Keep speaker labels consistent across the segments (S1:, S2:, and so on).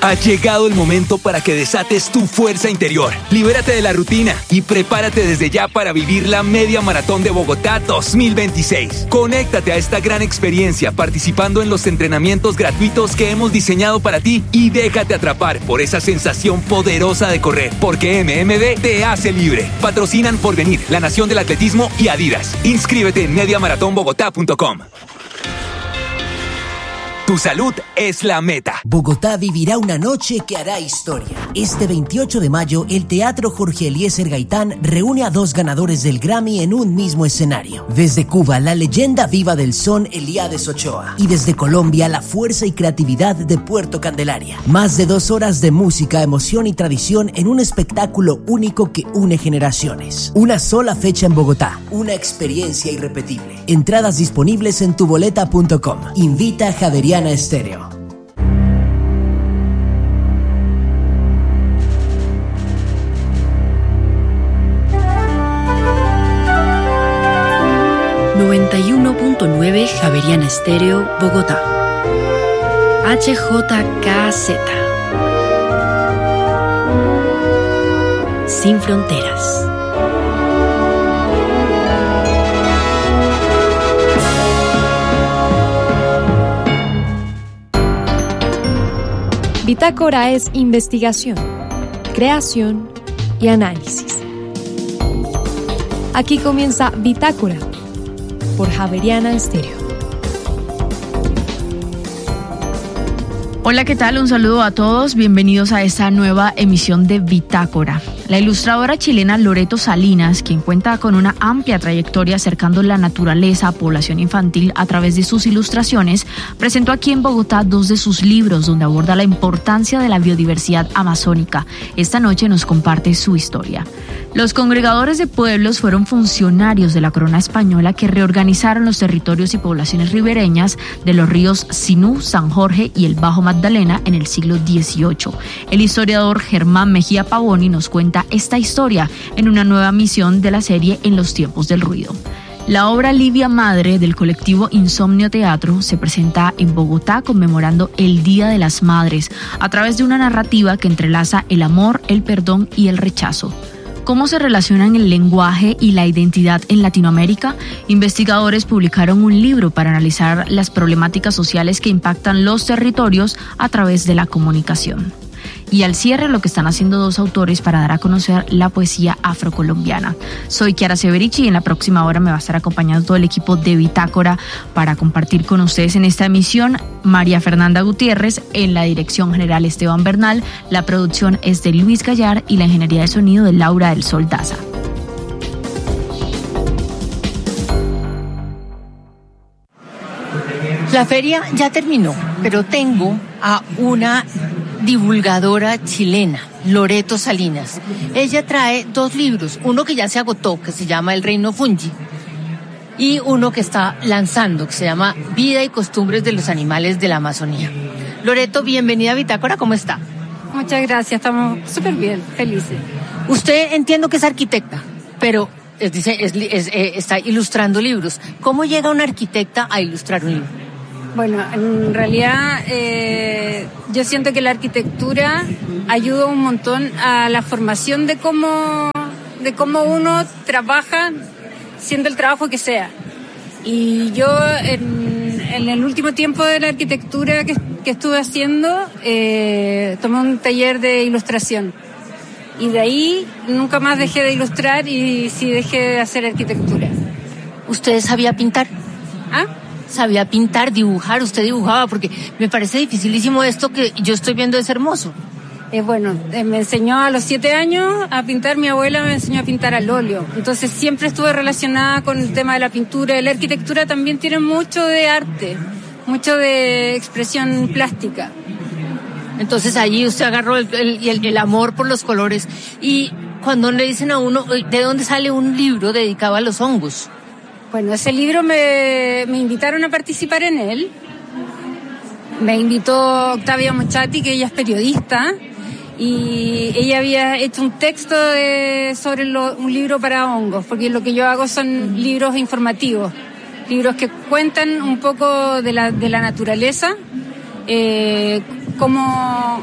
S1: Ha llegado el momento para que desates tu fuerza interior. Libérate de la rutina y prepárate desde ya para vivir la Media Maratón de Bogotá 2026. Conéctate a esta gran experiencia participando en los entrenamientos gratuitos que hemos diseñado para ti y déjate atrapar por esa sensación poderosa de correr, porque MMD te hace libre. Patrocinan Porvenir, La Nación del Atletismo y Adidas. Inscríbete en mediamaratonbogotá.com. Tu salud es la meta.
S2: Bogotá vivirá una noche que hará historia. Este 28 de mayo, el Teatro Jorge Eliezer Gaitán reúne a 2 ganadores del Grammy en un mismo escenario. Desde Cuba, la leyenda viva del son Elías Ochoa. Y desde Colombia, la fuerza y creatividad de Puerto Candelaria. Más de 2 horas de música, emoción y tradición en un espectáculo único que une generaciones. Una sola fecha en Bogotá. Una experiencia irrepetible. Entradas disponibles en tuboleta.com. Invita a Javeriana Estéreo.
S3: Javeriana Estéreo, Bogotá. HJKZ. Sin fronteras.
S4: Bitácora es investigación, creación y análisis. Aquí comienza Bitácora por Javeriana Estéreo.
S5: Hola, ¿qué tal? Un saludo a todos. Bienvenidos a esta nueva emisión de Bitácora. La ilustradora chilena Loreto Salinas, quien cuenta con una amplia trayectoria acercando la naturaleza a población infantil a través de sus ilustraciones, presentó aquí en Bogotá 2 de sus libros donde aborda la importancia de la biodiversidad amazónica. Esta noche nos comparte su historia. Los congregadores de pueblos fueron funcionarios de la corona española que reorganizaron los territorios y poblaciones ribereñas de los ríos Sinú, San Jorge y el Bajo Magdalena en el siglo XVIII. El historiador Germán Mejía Pavoni nos cuenta esta historia en una nueva misión de la serie En los tiempos del ruido. La obra Livia Madre del colectivo Insomnio Teatro se presenta en Bogotá conmemorando el Día de las Madres a través de una narrativa que entrelaza el amor, el perdón y el rechazo. ¿Cómo se relacionan el lenguaje y la identidad en Latinoamérica? Investigadores publicaron un libro para analizar las problemáticas sociales que impactan los territorios a través de la comunicación. Y al cierre, lo que están haciendo 2 autores para dar a conocer la poesía afrocolombiana. Soy Kiara Severichi y en la próxima hora me va a estar acompañando todo el equipo de Bitácora para compartir con ustedes en esta emisión. María Fernanda Gutiérrez, en la dirección general Esteban Bernal, la producción es de Luis Gallar y la ingeniería de sonido de Laura del Sol Daza.
S6: La feria ya terminó, pero tengo a una divulgadora chilena, Loreto Salinas. Ella trae 2 libros, uno que ya se agotó, que se llama El Reino Fungi, y uno que está lanzando, que se llama Vida y Costumbres de los Animales de la Amazonía. Loreto, bienvenida a Bitácora, ¿cómo está?
S7: Muchas gracias, estamos súper bien, felices.
S6: Usted entiendo que es arquitecta, pero está ilustrando libros. ¿Cómo llega una arquitecta a ilustrar un libro?
S7: Bueno, en realidad yo siento que la arquitectura ayuda un montón a la formación de cómo uno trabaja, siendo el trabajo que sea. Y yo en el último tiempo de la arquitectura que estuve haciendo, tomé un taller de ilustración. Y de ahí nunca más dejé de ilustrar y sí dejé de hacer arquitectura.
S6: ¿Usted sabía pintar?
S7: ¿Ah?
S6: ¿Sabía pintar, dibujar? ¿Usted dibujaba? Porque me parece dificilísimo esto que yo estoy viendo, es hermoso.
S7: Me enseñó a los 7 años a pintar, mi abuela me enseñó a pintar al óleo. Entonces siempre estuve relacionada con el tema de la pintura. La arquitectura también tiene mucho de arte, mucho de expresión plástica.
S6: Entonces allí usted agarró el amor por los colores. Y cuando le dicen a uno, ¿de dónde sale un libro dedicado a los hongos?
S7: Bueno, ese libro me invitaron a participar en él. Me invitó Octavia Mochati, que ella es periodista, y ella había hecho un texto sobre un libro para hongos, porque lo que yo hago son libros informativos, libros que cuentan un poco de la naturaleza, cómo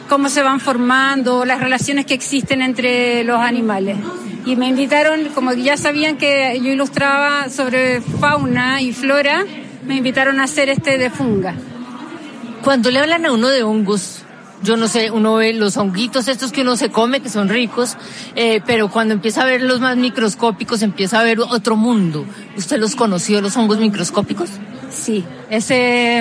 S7: cómo se van formando, las relaciones que existen entre los animales. Y me invitaron, como ya sabían que yo ilustraba sobre fauna y flora, me invitaron a hacer de funga.
S6: Cuando le hablan a uno de hongos, yo no sé, uno ve los honguitos estos que uno se come, que son ricos, pero cuando empieza a ver los más microscópicos, empieza a ver otro mundo. ¿Usted los conoció, los hongos microscópicos?
S7: Sí, ese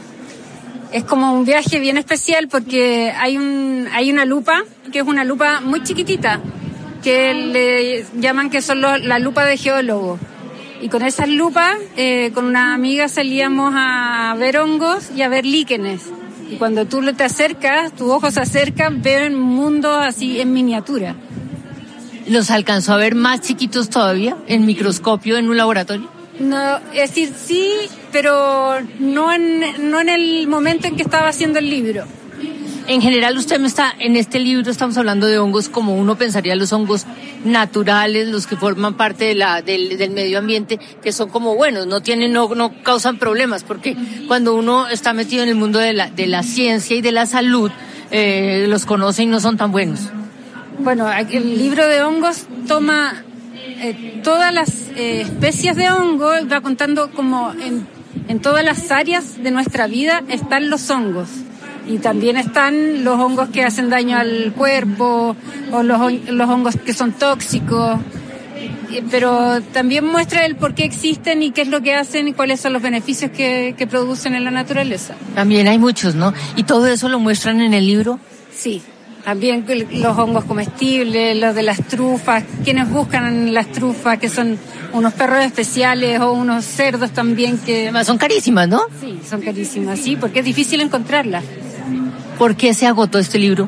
S7: es como un viaje bien especial porque hay una lupa, que es una lupa muy chiquitita, que le llaman que son la lupa de geólogo. Y con esas lupas, con una amiga salíamos a ver hongos y a ver líquenes. Y cuando tú te acercas, tus ojos se acercan, ven mundos así en miniatura.
S6: ¿Los alcanzó a ver más chiquitos todavía, en microscopio, en un laboratorio?
S7: No, es decir, sí, pero no en el momento en que estaba haciendo el libro.
S6: En general, en este libro estamos hablando de hongos como uno pensaría, los hongos naturales, los que forman parte del medio ambiente, que son como buenos, no causan problemas, porque cuando uno está metido en el mundo de la ciencia y de la salud, los conoce y no son tan buenos.
S7: Bueno, el libro de hongos toma todas las especies de hongo, va contando como en todas las áreas de nuestra vida están los hongos. Y también están los hongos que hacen daño al cuerpo, o los hongos que son tóxicos, pero también muestra el por qué existen y qué es lo que hacen y cuáles son los beneficios que producen en la naturaleza.
S6: También hay muchos, ¿no? ¿Y todo eso lo muestran en el libro?
S7: Sí, también los hongos comestibles, los de las trufas, quienes buscan las trufas, que son unos perros especiales o unos cerdos también que...
S6: Además son carísimas, ¿no?
S7: Sí, son carísimas, sí, porque es difícil encontrarlas.
S6: ¿Por qué se agotó este libro?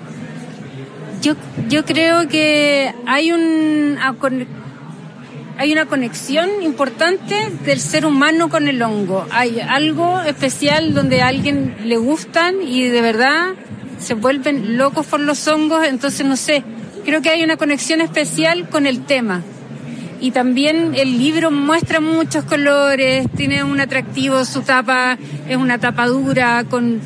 S7: Yo creo que hay una conexión importante del ser humano con el hongo. Hay algo especial donde a alguien le gustan y de verdad se vuelven locos por los hongos, entonces no sé, creo que hay una conexión especial con el tema. Y también el libro muestra muchos colores, tiene un atractivo, su tapa es una tapa dura con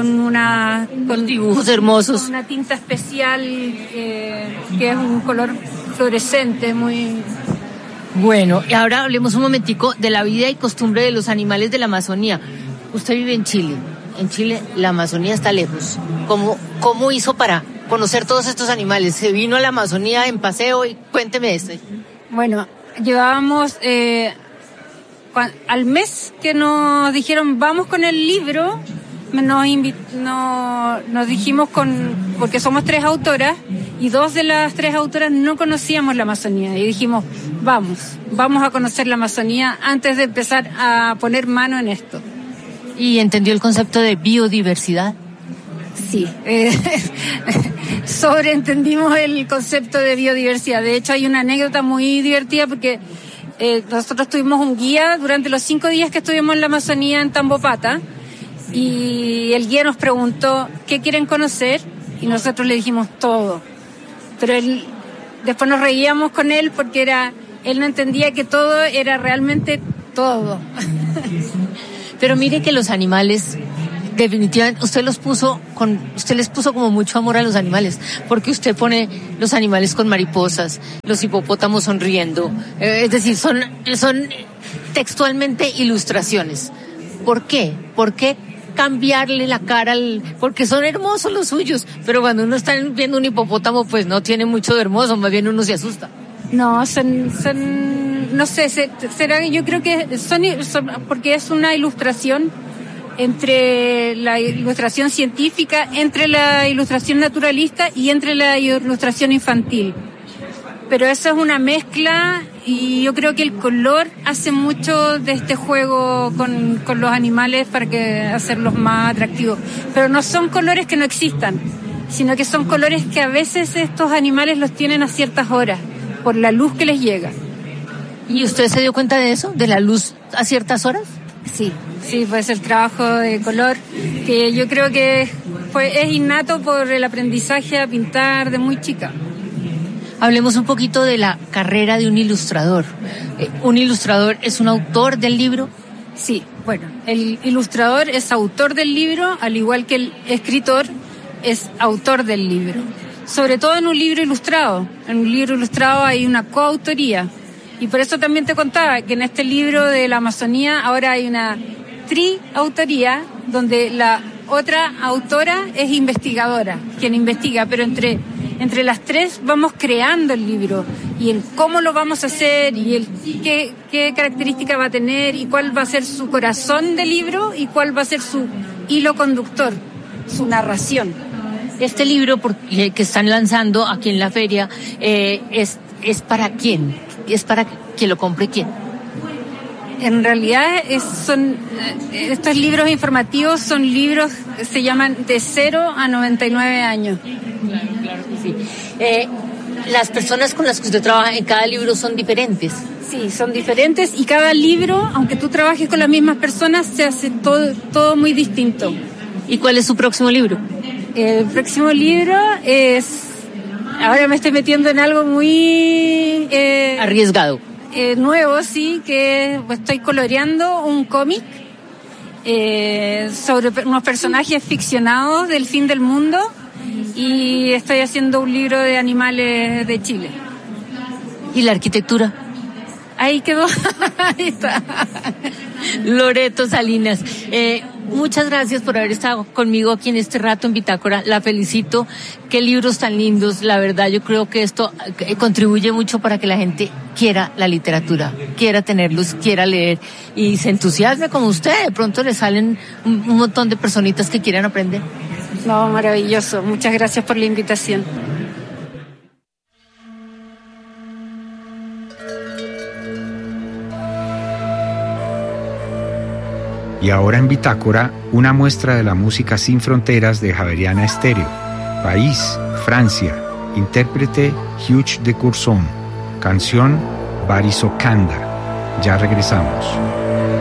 S6: dibujos hermosos,
S7: con una tinta especial que es un color fluorescente muy...
S6: Bueno, y ahora hablemos un momentico de la vida y costumbre de los animales de la Amazonía. Usted vive en Chile. En Chile la Amazonía está lejos. ¿Cómo hizo para conocer todos estos animales? ¿Se vino a la Amazonía en paseo? Y cuénteme esto.
S7: Bueno, llevábamos al mes que nos dijeron vamos con el libro. Nos dijimos porque somos 3 autoras y 2 de las 3 autoras no conocíamos la Amazonía y dijimos vamos a conocer la Amazonía antes de empezar a poner mano en esto.
S6: ¿Y entendió el concepto de biodiversidad?
S7: Sí, sobreentendimos el concepto de biodiversidad. De hecho hay una anécdota muy divertida porque nosotros tuvimos un guía durante los 5 días que estuvimos en la Amazonía en Tambopata. Y el guía nos preguntó ¿qué quieren conocer? Y nosotros le dijimos todo. Pero después nos reíamos con él porque él no entendía que todo era realmente todo.
S6: Pero mire que los animales, definitivamente, usted les puso como mucho amor a los animales, porque usted pone los animales con mariposas, los hipopótamos sonriendo, es decir, son textualmente ilustraciones. ¿Por qué? ¿Por qué cambiarle la cara porque son hermosos los suyos, pero cuando uno está viendo un hipopótamo pues no tiene mucho de hermoso, más bien uno se asusta?
S7: No, no sé, será, yo creo que son porque es una ilustración entre la ilustración científica, entre la ilustración naturalista y entre la ilustración infantil. Pero eso es una mezcla y yo creo que el color hace mucho de este juego con los animales para hacerlos más atractivos. Pero no son colores que no existan, sino que son colores que a veces estos animales los tienen a ciertas horas, por la luz que les llega.
S6: ¿Y usted se dio cuenta de eso, de la luz a ciertas horas?
S7: Sí, pues el trabajo de color, que yo creo que es innato por el aprendizaje a pintar de muy chica.
S6: Hablemos un poquito de la carrera de un ilustrador. ¿Un ilustrador es un autor del libro?
S7: Sí, bueno, el ilustrador es autor del libro, al igual que el escritor, es autor del libro. Sobre todo en un libro ilustrado. En un libro ilustrado hay una coautoría. Y por eso también te contaba que en este libro de la Amazonía ahora hay una triautoría, donde la otra autora es investigadora, quien investiga, pero entre las tres vamos creando el libro y el cómo lo vamos a hacer y el qué característica va a tener y cuál va a ser su corazón del libro y cuál va a ser su hilo conductor, su narración.
S6: Este libro que están lanzando aquí en la feria es para quién, es para que lo compre quién.
S7: En realidad estos libros informativos son libros que se llaman de 0 a 99 años.
S6: Claro que sí. Las personas con las que usted trabaja en cada libro son diferentes.
S7: Sí, son diferentes y cada libro, aunque tú trabajes con las mismas personas, se hace todo muy distinto.
S6: ¿Y cuál es su próximo libro?
S7: El próximo libro es... Ahora me estoy metiendo en algo muy...
S6: arriesgado.
S7: Nuevo, sí, que estoy coloreando un cómic sobre unos personajes ficcionados del fin del mundo y estoy haciendo un libro de animales de Chile.
S6: ¿Y la arquitectura?
S7: Ahí quedó. Ahí está.
S6: Loreto Salinas, muchas gracias por haber estado conmigo aquí en este rato en Bitácora. La felicito. Qué libros tan lindos. La verdad, yo creo que esto contribuye mucho para que la gente quiera la literatura, quiera tenerlos, quiera leer y se entusiasme como usted. De pronto le salen un montón de personitas que quieran aprender.
S7: No, maravilloso. Muchas gracias por la invitación.
S8: Y ahora en Bitácora, una muestra de la música sin fronteras de Javeriana Estéreo. País, Francia. Intérprete, Hugh de Courson. Canción, Barisokanda. Ya regresamos.